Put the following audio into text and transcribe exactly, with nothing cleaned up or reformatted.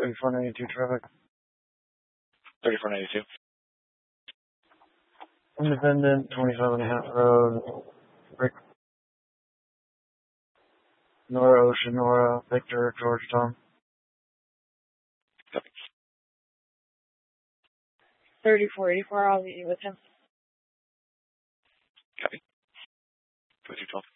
thirty-four ninety-two traffic. thirty-four ninety-two. Independent, twenty-five and a half road. Rick. Nora Ocean, Nora, Victor, George, Tom. Copy. thirty-four eighty-four, I'll meet you with him. Copy. twenty-two twelve.